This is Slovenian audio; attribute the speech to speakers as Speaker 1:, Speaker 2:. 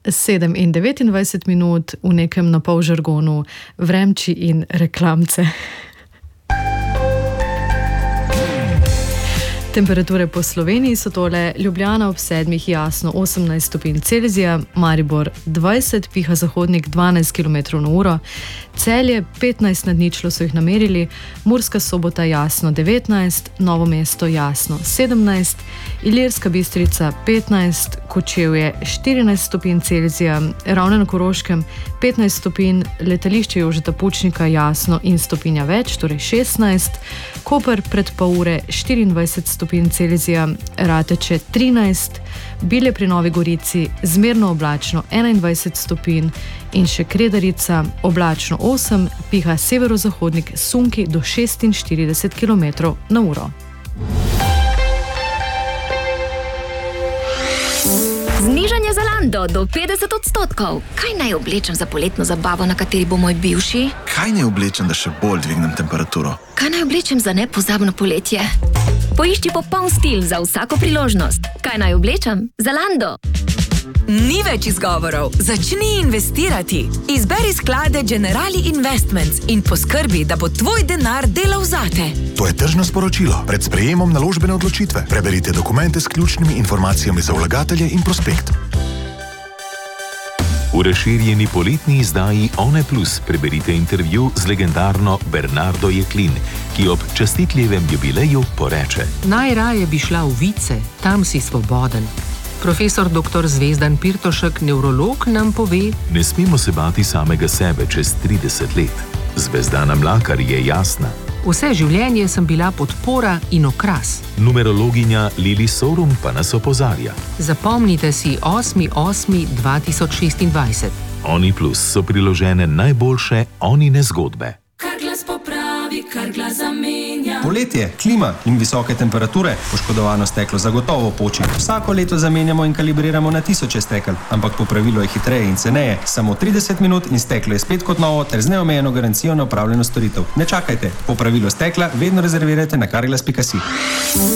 Speaker 1: 7 in 29 minut v nekem napol žargonu vremči in reklamce. Temperature po Sloveniji so tole: Ljubljana ob 7 jasno 18 stopinj Celzija, Maribor 20, piha zahodnik 12 km/h, Celje 15 nad ničlo so jih namerili, Murska Sobota jasno 19, Novo mesto jasno 17, Ilirska Bistrica 15, Kočevje 14 stopinj Celzija, Ravne na Koroškem 15 stopinj, letališče Jožeta Pučnika jasno in stopinja več, torej 16, Koper pred pol ure 24 stopinj Celzija, Rateče 13, Bilje pri Novi Gorici zmerno oblačno 21 stopinj in še Kredarica oblačno 8, piha severozahodnik sunki do 46 km/h.
Speaker 2: Znižanje Zalando do 50%. Kaj naj oblečem za poletno zabavo, na kateri bo moj bivši?
Speaker 3: Kaj naj oblečem, da še bolj dvignem temperaturo?
Speaker 2: Kaj naj oblečem za nepozabno poletje? Poišči popoln stil za vsako priložnost. Kaj naj oblečem? Zalando.
Speaker 4: Ni več izgovorov. Začni investirati. Izberi sklade Generali Investments in poskrbi, da bo tvoj denar delal zate.
Speaker 5: To je tržno sporočilo. Pred sprejemom naložbene odločitve preberite dokumente s ključnimi informacijami za vlagatelje in prospekt.
Speaker 6: V razširjeni poletni izdaji One Plus preberite intervju z legendarno Bernardo Jeklin, ki ob častitljivem jubileju poreče:
Speaker 7: Najraje bi šla v Vice, tam si svoboden. Profesor dr. Zvezdan Pirtošek, nevrolog, nam pove:
Speaker 6: ne smemo se bati samega sebe čez 30 let. Zvezdana Mlakar je jasna.
Speaker 7: Vse življenje sem bila podpora in okras.
Speaker 6: Numerologinja Lili Sorum pa nas opozarja:
Speaker 7: zapomnite si 8.8.2026.
Speaker 6: Oni Plus so priložene najboljše Onine zgodbe.
Speaker 8: Kar glas popravi, kar glas zamenja.
Speaker 9: Poletje, klima in visoke temperature. Poškodovano steklo zagotovo poči. Vsako leto zamenjamo in kalibriramo na tisoče stekel, ampak popravilo je hitreje in ceneje. Samo 30 minut in steklo je spet kot novo ter z neomejeno garancijo na opravljeno storitev. Ne čakajte, popravilo stekla vedno rezervirajte na carglass.si.